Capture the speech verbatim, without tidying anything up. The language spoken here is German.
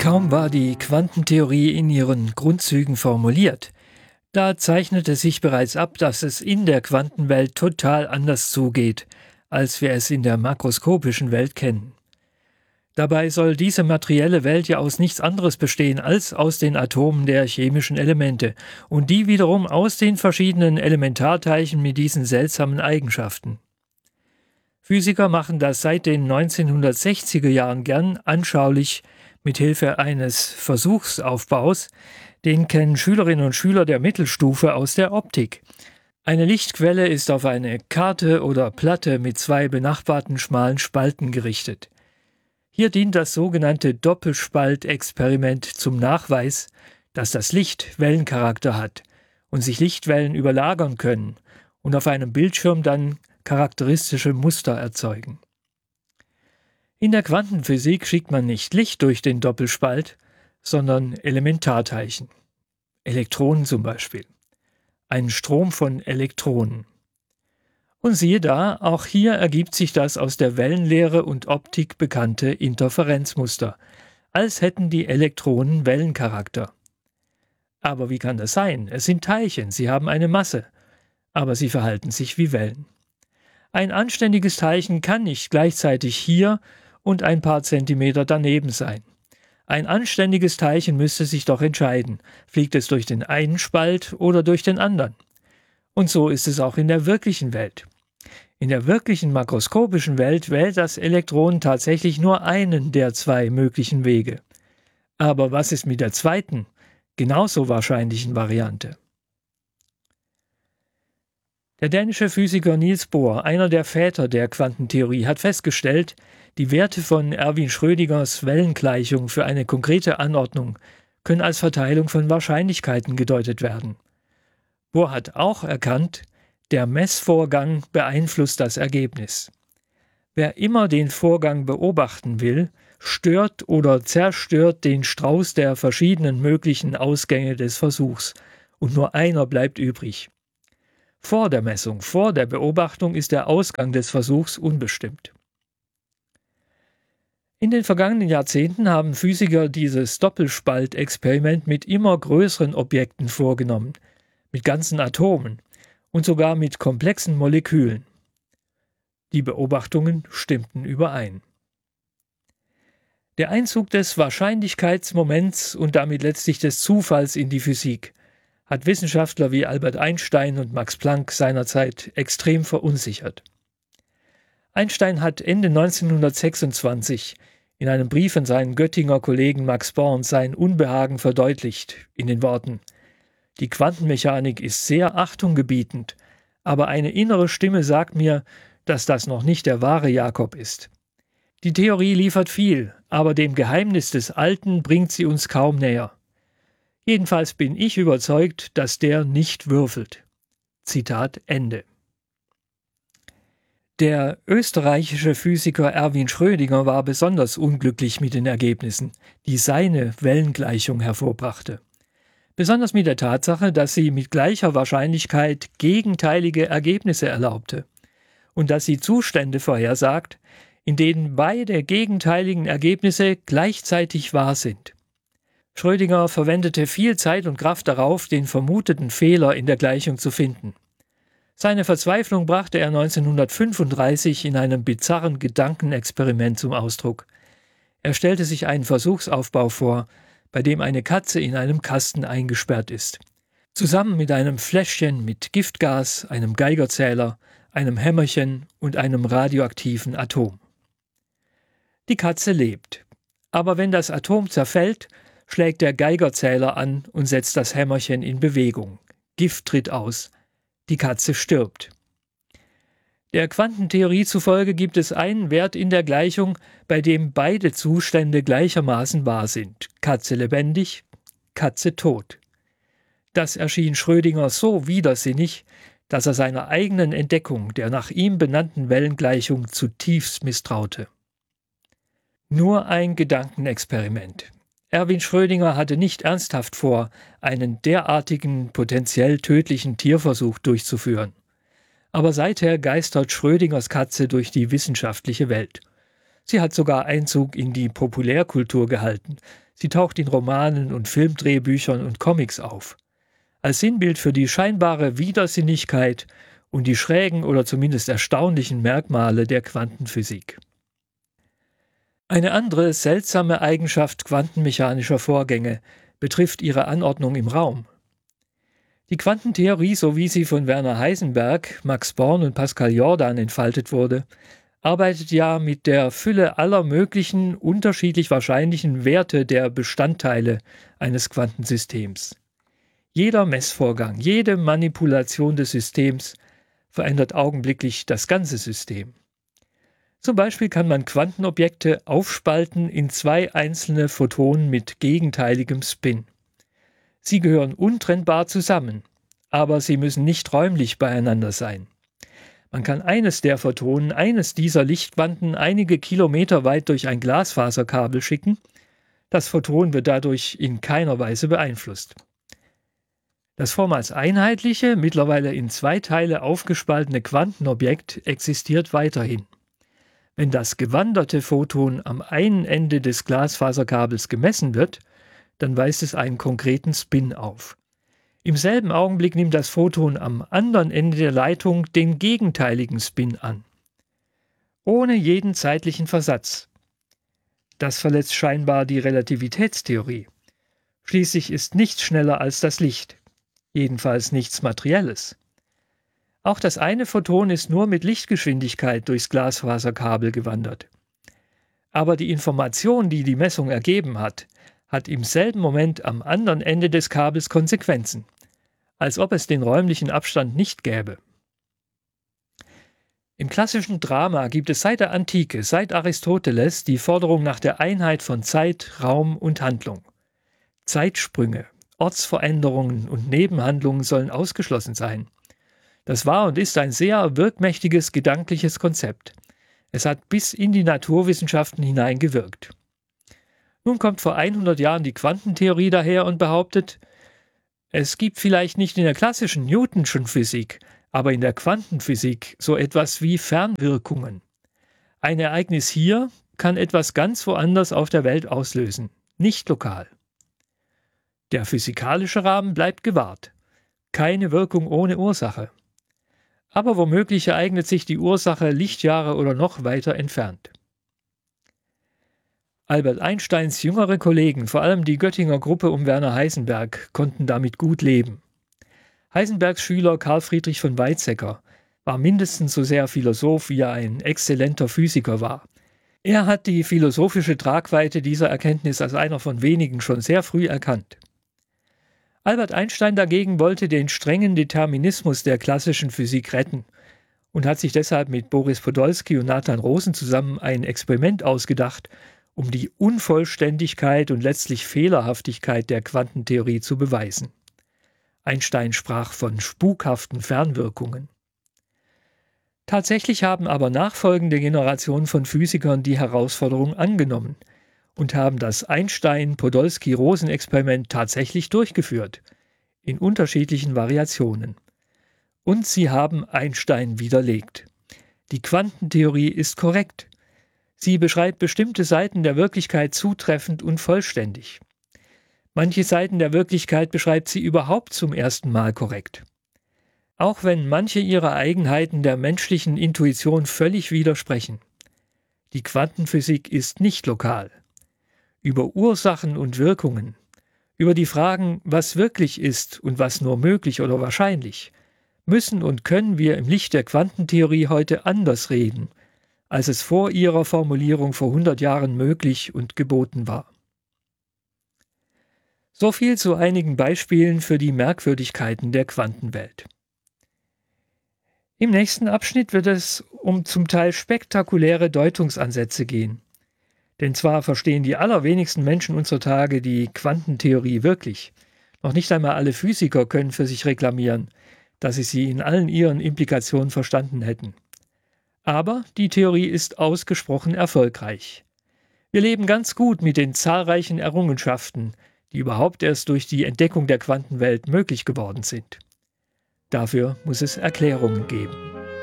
Kaum war die Quantentheorie in ihren Grundzügen formuliert, da zeichnete sich bereits ab, dass es in der Quantenwelt total anders zugeht, als wir es in der makroskopischen Welt kennen. Dabei soll diese materielle Welt ja aus nichts anderes bestehen als aus den Atomen der chemischen Elemente und die wiederum aus den verschiedenen Elementarteilchen mit diesen seltsamen Eigenschaften. Physiker machen das seit den neunzehnhundertsechziger Jahren gern anschaulich mit Hilfe eines Versuchsaufbaus. Den kennen Schülerinnen und Schüler der Mittelstufe aus der Optik. Eine Lichtquelle ist auf eine Karte oder Platte mit zwei benachbarten schmalen Spalten gerichtet. Hier dient das sogenannte Doppelspaltexperiment zum Nachweis, dass das Licht Wellencharakter hat und sich Lichtwellen überlagern können und auf einem Bildschirm dann charakteristische Muster erzeugen. In der Quantenphysik schickt man nicht Licht durch den Doppelspalt, sondern Elementarteilchen. Elektronen zum Beispiel. Einen Strom von Elektronen. Und siehe da, auch hier ergibt sich das aus der Wellenlehre und Optik bekannte Interferenzmuster, als hätten die Elektronen Wellencharakter. Aber wie kann das sein? Es sind Teilchen, sie haben eine Masse, aber sie verhalten sich wie Wellen. Ein anständiges Teilchen kann nicht gleichzeitig hier und ein paar Zentimeter daneben sein. Ein anständiges Teilchen müsste sich doch entscheiden, fliegt es durch den einen Spalt oder durch den anderen. Und so ist es auch in der wirklichen Welt. In der wirklichen makroskopischen Welt wählt das Elektron tatsächlich nur einen der zwei möglichen Wege. Aber was ist mit der zweiten, genauso wahrscheinlichen Variante? Der dänische Physiker Niels Bohr, einer der Väter der Quantentheorie, hat festgestellt, die Werte von Erwin Schrödingers Wellengleichung für eine konkrete Anordnung können als Verteilung von Wahrscheinlichkeiten gedeutet werden. Bohr hat auch erkannt, der Messvorgang beeinflusst das Ergebnis. Wer immer den Vorgang beobachten will, stört oder zerstört den Strauß der verschiedenen möglichen Ausgänge des Versuchs, und nur einer bleibt übrig. Vor der Messung, vor der Beobachtung ist der Ausgang des Versuchs unbestimmt. In den vergangenen Jahrzehnten haben Physiker dieses Doppelspaltexperiment mit immer größeren Objekten vorgenommen, mit ganzen Atomen und sogar mit komplexen Molekülen. Die Beobachtungen stimmten überein. Der Einzug des Wahrscheinlichkeitsmoments und damit letztlich des Zufalls in die Physik hat Wissenschaftler wie Albert Einstein und Max Planck seinerzeit extrem verunsichert. Einstein hat Ende neunzehnhundertsechsundzwanzig in einem Brief an seinen Göttinger Kollegen Max Born sein Unbehagen verdeutlicht in den Worten: Die Quantenmechanik ist sehr achtunggebietend, aber eine innere Stimme sagt mir, dass das noch nicht der wahre Jakob ist. Die Theorie liefert viel, aber dem Geheimnis des Alten bringt sie uns kaum näher. Jedenfalls bin ich überzeugt, dass der nicht würfelt. Zitat Ende. Der österreichische Physiker Erwin Schrödinger war besonders unglücklich mit den Ergebnissen, die seine Wellengleichung hervorbrachte. Besonders mit der Tatsache, dass sie mit gleicher Wahrscheinlichkeit gegenteilige Ergebnisse erlaubte und dass sie Zustände vorhersagt, in denen beide gegenteiligen Ergebnisse gleichzeitig wahr sind. Schrödinger verwendete viel Zeit und Kraft darauf, den vermuteten Fehler in der Gleichung zu finden. Seine Verzweiflung brachte er neunzehnhundertfünfunddreißig in einem bizarren Gedankenexperiment zum Ausdruck. Er stellte sich einen Versuchsaufbau vor, bei dem eine Katze in einem Kasten eingesperrt ist. Zusammen mit einem Fläschchen mit Giftgas, einem Geigerzähler, einem Hämmerchen und einem radioaktiven Atom. Die Katze lebt. Aber wenn das Atom zerfällt, schlägt der Geigerzähler an und setzt das Hämmerchen in Bewegung. Gift tritt aus. Die Katze stirbt. Der Quantentheorie zufolge gibt es einen Wert in der Gleichung, bei dem beide Zustände gleichermaßen wahr sind. Katze lebendig, Katze tot. Das erschien Schrödinger so widersinnig, dass er seiner eigenen Entdeckung der nach ihm benannten Wellengleichung zutiefst misstraute. Nur ein Gedankenexperiment. Erwin Schrödinger hatte nicht ernsthaft vor, einen derartigen potenziell tödlichen Tierversuch durchzuführen. Aber seither geistert Schrödingers Katze durch die wissenschaftliche Welt. Sie hat sogar Einzug in die Populärkultur gehalten. Sie taucht in Romanen und Filmdrehbüchern und Comics auf. Als Sinnbild für die scheinbare Widersinnigkeit und die schrägen oder zumindest erstaunlichen Merkmale der Quantenphysik. Eine andere seltsame Eigenschaft quantenmechanischer Vorgänge betrifft ihre Anordnung im Raum. Die Quantentheorie, so wie sie von Werner Heisenberg, Max Born und Pascal Jordan entfaltet wurde, arbeitet ja mit der Fülle aller möglichen, unterschiedlich wahrscheinlichen Werte der Bestandteile eines Quantensystems. Jeder Messvorgang, jede Manipulation des Systems verändert augenblicklich das ganze System. Zum Beispiel kann man Quantenobjekte aufspalten in zwei einzelne Photonen mit gegenteiligem Spin. Sie gehören untrennbar zusammen, aber sie müssen nicht räumlich beieinander sein. Man kann eines der Photonen, eines dieser Lichtquanten einige Kilometer weit durch ein Glasfaserkabel schicken. Das Photon wird dadurch in keiner Weise beeinflusst. Das vormals einheitliche, mittlerweile in zwei Teile aufgespaltene Quantenobjekt existiert weiterhin. Wenn das gewanderte Photon am einen Ende des Glasfaserkabels gemessen wird, dann weist es einen konkreten Spin auf. Im selben Augenblick nimmt das Photon am anderen Ende der Leitung den gegenteiligen Spin an. Ohne jeden zeitlichen Versatz. Das verletzt scheinbar die Relativitätstheorie. Schließlich ist nichts schneller als das Licht. Jedenfalls nichts Materielles. Auch das eine Photon ist nur mit Lichtgeschwindigkeit durchs Glasfaserkabel gewandert. Aber die Information, die die Messung ergeben hat, hat im selben Moment am anderen Ende des Kabels Konsequenzen, als ob es den räumlichen Abstand nicht gäbe. Im klassischen Drama gibt es seit der Antike, seit Aristoteles, die Forderung nach der Einheit von Zeit, Raum und Handlung. Zeitsprünge, Ortsveränderungen und Nebenhandlungen sollen ausgeschlossen sein. Das war und ist ein sehr wirkmächtiges gedankliches Konzept. Es hat bis in die Naturwissenschaften hineingewirkt. Nun kommt vor hundert Jahren die Quantentheorie daher und behauptet, es gibt vielleicht nicht in der klassischen Newtonschen Physik, aber in der Quantenphysik so etwas wie Fernwirkungen. Ein Ereignis hier kann etwas ganz woanders auf der Welt auslösen, nicht lokal. Der physikalische Rahmen bleibt gewahrt. Keine Wirkung ohne Ursache. Aber womöglich ereignet sich die Ursache Lichtjahre oder noch weiter entfernt. Albert Einsteins jüngere Kollegen, vor allem die Göttinger Gruppe um Werner Heisenberg, konnten damit gut leben. Heisenbergs Schüler Carl Friedrich von Weizsäcker war mindestens so sehr Philosoph, wie er ein exzellenter Physiker war. Er hat die philosophische Tragweite dieser Erkenntnis als einer von wenigen schon sehr früh erkannt. Albert Einstein dagegen wollte den strengen Determinismus der klassischen Physik retten und hat sich deshalb mit Boris Podolsky und Nathan Rosen zusammen ein Experiment ausgedacht, um die Unvollständigkeit und letztlich Fehlerhaftigkeit der Quantentheorie zu beweisen. Einstein sprach von spukhaften Fernwirkungen. Tatsächlich haben aber nachfolgende Generationen von Physikern die Herausforderung angenommen und haben das Einstein-Podolsky-Rosen-Experiment tatsächlich durchgeführt, in unterschiedlichen Variationen. Und sie haben Einstein widerlegt. Die Quantentheorie ist korrekt. Sie beschreibt bestimmte Seiten der Wirklichkeit zutreffend und vollständig. Manche Seiten der Wirklichkeit beschreibt sie überhaupt zum ersten Mal korrekt. Auch wenn manche ihrer Eigenheiten der menschlichen Intuition völlig widersprechen. Die Quantenphysik ist nicht lokal. Über Ursachen und Wirkungen, über die Fragen, was wirklich ist und was nur möglich oder wahrscheinlich, müssen und können wir im Licht der Quantentheorie heute anders reden, als es vor ihrer Formulierung vor hundert Jahren möglich und geboten war. So viel zu einigen Beispielen für die Merkwürdigkeiten der Quantenwelt. Im nächsten Abschnitt wird es um zum Teil spektakuläre Deutungsansätze gehen. Denn zwar verstehen die allerwenigsten Menschen unserer Tage die Quantentheorie wirklich. Noch nicht einmal alle Physiker können für sich reklamieren, dass sie sie in allen ihren Implikationen verstanden hätten. Aber die Theorie ist ausgesprochen erfolgreich. Wir leben ganz gut mit den zahlreichen Errungenschaften, die überhaupt erst durch die Entdeckung der Quantenwelt möglich geworden sind. Dafür muss es Erklärungen geben.